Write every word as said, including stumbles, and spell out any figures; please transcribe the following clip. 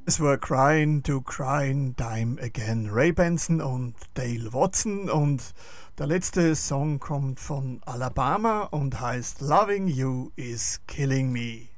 Es war Crying to Crying Time Again. Ray Benson und Dale Watson. Und der letzte Song kommt von Alabama und heißt Loving You is Killing Me.